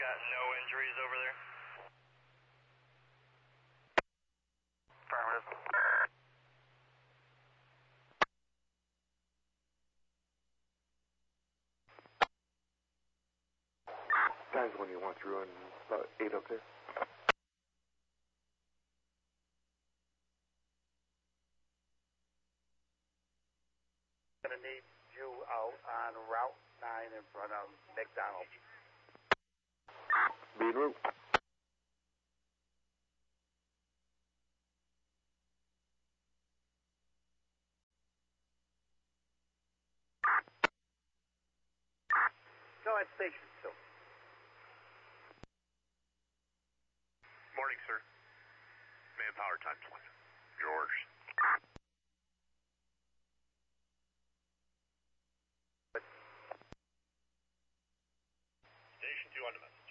got no injuries over there? Affirmative. Time's when you want through and about 8 up there. Gonna need you out on Route 9 in front of McDonald's. Be en route. Go at station 2. Morning, sir. Manpower times 1. Your orders. Station 2 on demand.